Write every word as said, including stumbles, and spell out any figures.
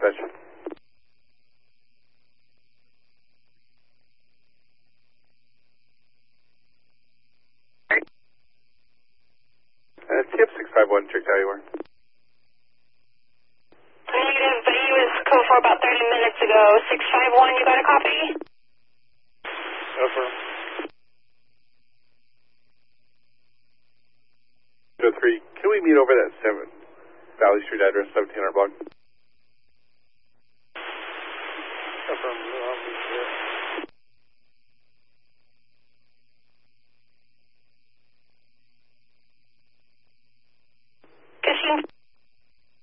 dispatch. Uh, T F six five one, check how you are. Negative, but he was code for about thirty minutes ago. six five one, you got a copy? Over. two oh three, can we meet over that seven Valley Street address, seventeen hundred block? Affirmative, I'll be here.